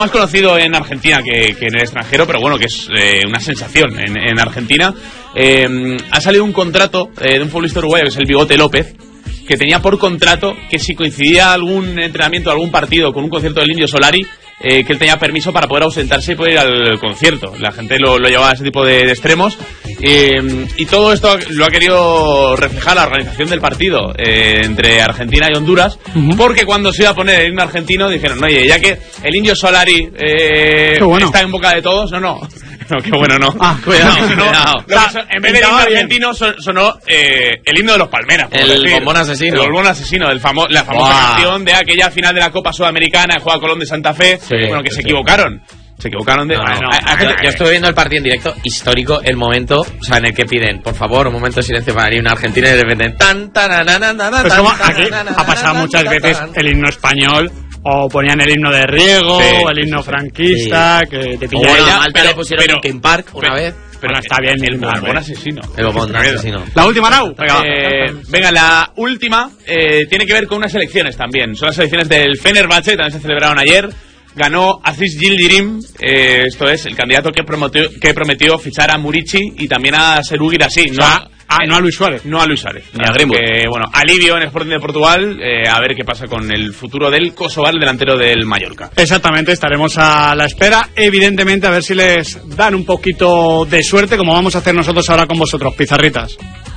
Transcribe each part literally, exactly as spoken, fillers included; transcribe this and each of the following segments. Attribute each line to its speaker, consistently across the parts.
Speaker 1: Más conocido en Argentina que, que en el extranjero, pero bueno, que es eh, una sensación en, en Argentina. Eh, ha salido un contrato eh, de un futbolista uruguayo que es el Bigote López, que tenía por contrato que si coincidía algún entrenamiento, algún partido con un concierto del Indio Solari, eh, que él tenía permiso para poder ausentarse y poder ir al concierto. La gente lo, lo llevaba a ese tipo de, de extremos. Eh, y todo esto lo ha querido reflejar la organización del partido eh, entre Argentina y Honduras, uh-huh. porque cuando se iba a poner el himno argentino dijeron, no, oye, ya que el Indio Solari eh, bueno. está en boca de todos, no, no. No, qué bueno, no.
Speaker 2: Ah, cuidado, no, cuidado.
Speaker 1: No, son, en vez del himno argentino son, sonó eh, el himno de los Palmeras.
Speaker 3: El decir. bombón asesino.
Speaker 1: El bombón asesino, del famo la famosa wow. canción de aquella final de la Copa Sudamericana, el Juega Colón de Santa Fe. Sí, bueno, que sí. se equivocaron. Se equivocaron de...
Speaker 3: No, no, no. A, a, yo, yo estuve viendo el partido en directo, histórico, el momento, o sea, en el que piden, por favor, un momento de silencio para ir a una Argentina y de repente... Tan, tan, tan, tan, tan,
Speaker 2: pues como aquí ha pasado muchas veces el himno español... O ponían el himno de Riego, sí, o el himno sí, franquista, sí. que te pillaban.
Speaker 3: Bueno, Malta pero, le pusieron pero, Linkin Park una
Speaker 2: pero,
Speaker 3: vez.
Speaker 2: Pero está bien
Speaker 1: el bombón asesino.
Speaker 3: El bombón asesino.
Speaker 2: La última, Nau.
Speaker 1: Venga, eh, venga, la última eh, tiene que ver con unas elecciones también. Son las elecciones del Fenerbahce, también se celebraron ayer. Ganó Aziz Yildirim, eh, esto es el candidato que prometió, que prometió fichar a Murici y también a Serú Guirassy.
Speaker 2: No, ah, ah, no a Luis Suárez.
Speaker 1: No a Luis Suárez.
Speaker 3: Ni a Greenwood.
Speaker 1: Eh, bueno, alivio en el Sporting de Portugal, eh, a ver qué pasa con el futuro del Kosovar, el delantero del Mallorca.
Speaker 2: Exactamente, estaremos a la espera, evidentemente, a ver si les dan un poquito de suerte, como vamos a hacer nosotros ahora con vosotros, pizarritas.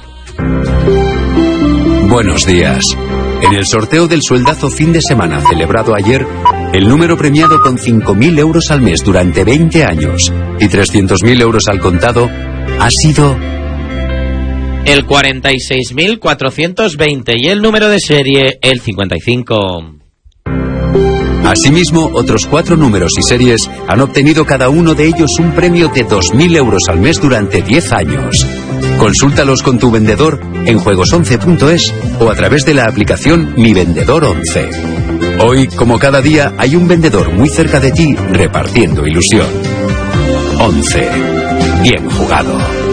Speaker 4: Buenos días. En el sorteo del sueldazo fin de semana celebrado ayer, el número premiado con cinco mil euros al mes durante veinte años y trescientos mil euros al contado ha sido...
Speaker 3: el cuarenta y seis mil cuatrocientos veinte y el número de serie el cincuenta y cinco.
Speaker 4: Asimismo, otros cuatro números y series han obtenido cada uno de ellos un premio de dos mil euros al mes durante diez años. Consúltalos con tu vendedor en juegos once punto es o a través de la aplicación Mi Vendedor once. Hoy, como cada día, hay un vendedor muy cerca de ti repartiendo ilusión. once. Bien jugado.